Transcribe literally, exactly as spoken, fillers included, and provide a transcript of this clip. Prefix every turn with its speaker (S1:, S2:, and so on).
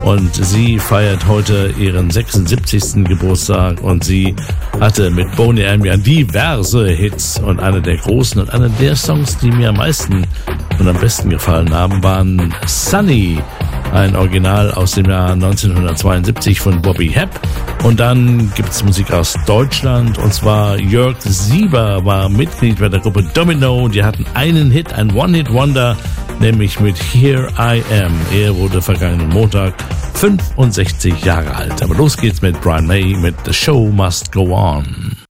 S1: und sie feiert heute ihren sechsundsiebzigsten Geburtstag und sie hatte mit Boney M ja diverse Hits und einer der großen und einer der Songs, die mir am meisten und am besten gefallen haben, waren Sunny, ein Original aus dem Jahr neunzehnhundertzweiundsiebzig von Bobby Hebb. Und dann gibt's Musik aus Deutschland, und zwar Jörg Sieber war Mitglied bei der Gruppe Domino. Die hatten einen Hit, ein One-Hit-Wonder, nämlich mit Here I Am. Er wurde vergangenen Montag fünfundsechzig Jahre alt. Aber los geht's mit Brian May mit The Show Must Go On.